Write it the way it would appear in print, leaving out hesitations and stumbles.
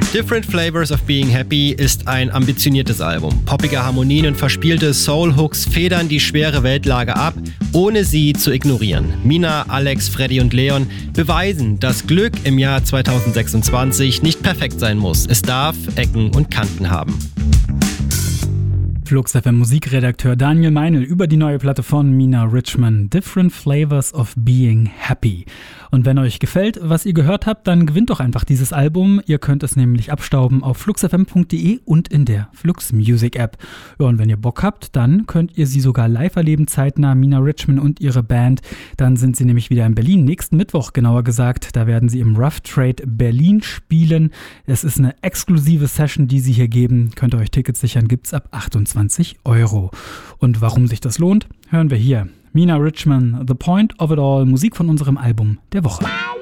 Different Flavors of Being Happy ist ein ambitioniertes Album. Poppige Harmonien und verspielte Soul-Hooks federn die schwere Weltlage ab, ohne sie zu ignorieren. Mina, Alex, Freddy und Leon beweisen, dass Glück im Jahr 2026 nicht perfekt sein muss. Es darf Ecken und Kanten haben. Flux FM Musikredakteur Daniel Meinl über die neue Platte von Mina Richman, Different Flavors of Being Happy. Und wenn euch gefällt, was ihr gehört habt, dann gewinnt doch einfach dieses Album. Ihr könnt es nämlich abstauben auf fluxfm.de und in der Flux Music App. Ja, und wenn ihr Bock habt, dann könnt ihr sie sogar live erleben, zeitnah, Mina Richman und ihre Band. Dann sind sie nämlich wieder in Berlin, nächsten Mittwoch genauer gesagt. Da werden sie im Rough Trade Berlin spielen. Es ist eine exklusive Session, die sie hier geben. Könnt ihr euch Tickets sichern, gibt's ab 28 €. Und warum sich das lohnt, hören wir hier. Mina Richman, The Point of It All, Musik von unserem Album der Woche.